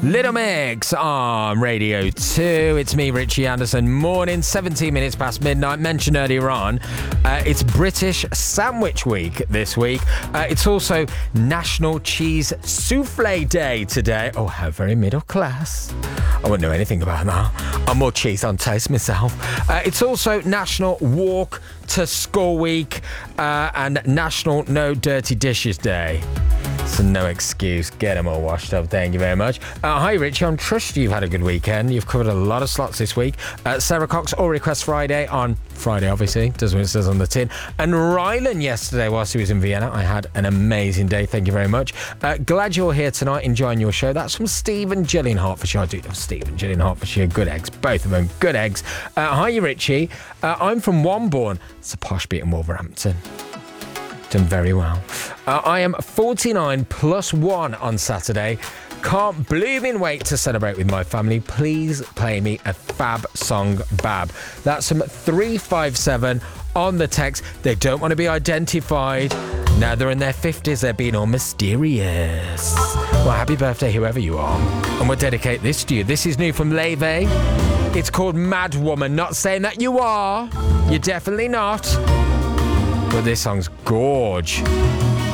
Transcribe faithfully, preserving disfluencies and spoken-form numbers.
Little Mix on Radio two. It's me, Richie Anderson. Morning, seventeen minutes past midnight. Mentioned earlier on, uh, it's British Sandwich Week this week. Uh, it's also National Cheese Souffle Day today. Oh, how very middle class. I wouldn't know anything about that. I'm more cheese on taste myself. Uh, it's also National Walk to School Week uh, and National No Dirty Dishes Day. So no excuse. Get them all washed up. Thank you very much. Uh, hi, Richie. I'm trust you've had a good weekend. You've covered a lot of slots this week. Uh, Sarah Cox, All Request Friday on Friday, obviously. Does what it says on the tin. And Rylan yesterday whilst he was in Vienna. I had an amazing day. Thank you very much. Uh, glad you're here tonight enjoying your show. That's from Stephen Gillian Hertfordshire. I do love Stephen Gillian Hertfordshire. Good eggs. Both of them. Good eggs. Uh, hi, Richie. Uh, I'm from Wombourne. It's a posh bit in Wolverhampton. Done very well. Uh, I am forty-nine plus one on Saturday. Can't blooming wait to celebrate with my family. Please play me a fab song, Bab. That's from three five seven on the text. They don't want to be identified. Now they're in their fifties, they're being all mysterious. Well, happy birthday, whoever you are. And we'll dedicate this to you. This is new from Leve. It's called Mad Woman. Not saying that you are. You're definitely not. But this song's gorge.